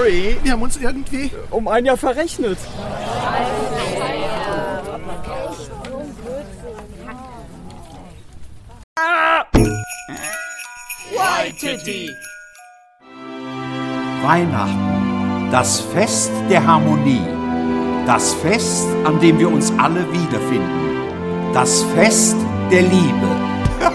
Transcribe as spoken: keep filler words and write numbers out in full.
sorry. Wir haben uns irgendwie um ein Jahr verrechnet. Ah! Waititi. Weihnachten, das Fest der Harmonie, das Fest, an dem wir uns alle wiederfinden, das Fest der Liebe.